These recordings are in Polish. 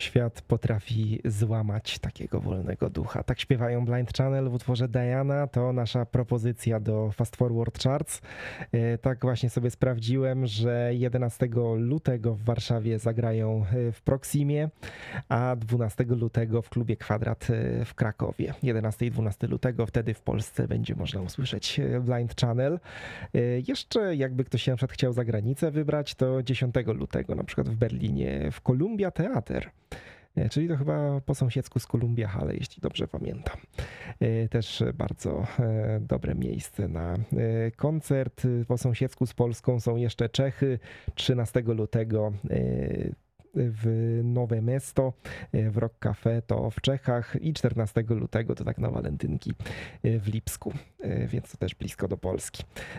Wszechświat potrafi złamać takiego wolnego ducha. Tak śpiewają Blind Channel w utworze Diana. To nasza propozycja do Fast Forward Charts. Tak właśnie sobie sprawdziłem, że 11 lutego w Warszawie zagrają w Proximie, a 12 lutego w klubie Kwadrat w Krakowie. 11 i 12 lutego wtedy w Polsce będzie można usłyszeć Blind Channel. Jeszcze jakby ktoś się na przykład chciał za granicę wybrać, to 10 lutego na przykład w Berlinie w Columbia Theater. Czyli to chyba po sąsiedzku z Columbia Halle, jeśli dobrze pamiętam. Też bardzo dobre miejsce na koncert. Po sąsiedzku z Polską są jeszcze Czechy. 13 lutego w Nowe Mesto, w Rock Cafe to w Czechach i 14 lutego to tak na walentynki w Lipsku, więc to też blisko do Polski.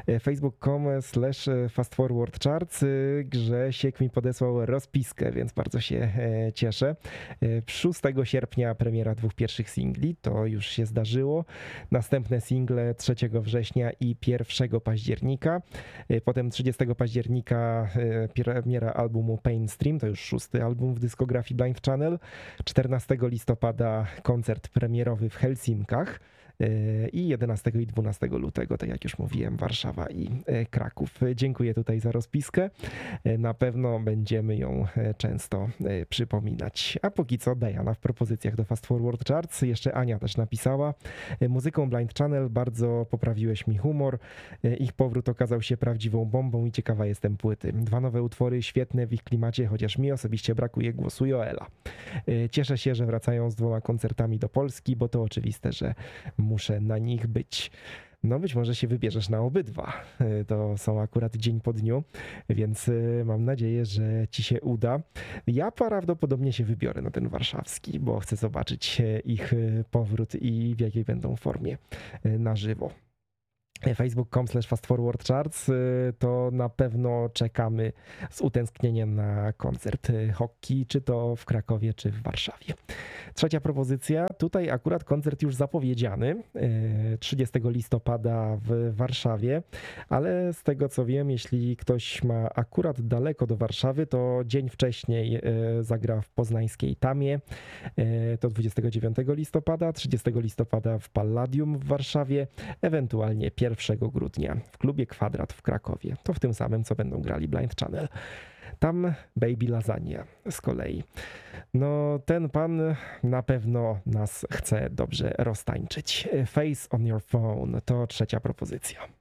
Facebook.com/fastforwardcharts. Grzesiek mi podesłał rozpiskę, więc bardzo się cieszę. 6 sierpnia premiera 2 pierwszych singli, to już się zdarzyło. Następne single 3 września i 1 października. Potem 30 października premiera albumu Painstream, to już 6 album w dyskografii Blind Channel. 14 listopada koncert premierowy w Helsinkach i 11 i 12 lutego, tak jak już mówiłem, Warszawa i Kraków. Dziękuję tutaj za rozpiskę. Na pewno będziemy ją często przypominać. A póki co Diana w propozycjach do Fast Forward Charts. Jeszcze Ania też napisała. Muzyką Blind Channel bardzo poprawiłeś mi humor. Ich powrót okazał się prawdziwą bombą i ciekawa jestem płyty. 2 nowe utwory świetne w ich klimacie, chociaż mi osobiście brakuje głosu Joela. Cieszę się, że wracają z 2 koncertami do Polski, bo to oczywiste, że muszę na nich być. No być może się wybierzesz na obydwa. To są akurat dzień po dniu, więc mam nadzieję, że ci się uda. Ja prawdopodobnie się wybiorę na ten warszawski, bo chcę zobaczyć ich powrót i w jakiej będą formie na żywo. Facebook.com/fastforwardcharts to na pewno czekamy z utęsknieniem na koncert hockey, czy to w Krakowie, czy w Warszawie. 3 propozycja, tutaj akurat koncert już zapowiedziany, 30 listopada w Warszawie, ale z tego co wiem, jeśli ktoś ma akurat daleko do Warszawy, to dzień wcześniej zagra w poznańskiej Tamie, to 29 listopada, 30 listopada w Palladium w Warszawie, ewentualnie 1 grudnia w klubie Kwadrat w Krakowie. To w tym samym, co będą grali Blind Channel. Tam Baby Lasagna z kolei. No ten pan na pewno nas chce dobrze roztańczyć. Face on your phone to 3 propozycja.